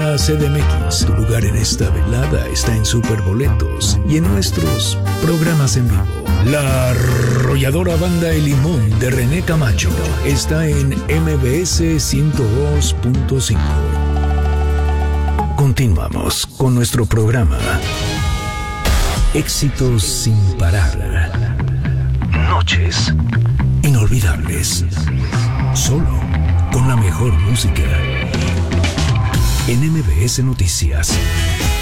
La CDMX, tu lugar en esta velada está en Superboletos y en nuestros programas en vivo. La arrolladora banda El Limón de René Camacho está en MBS 102.5. Continuamos con nuestro programa Éxitos sin parar. Noches inolvidables. Solo con la mejor música. En MBS Noticias.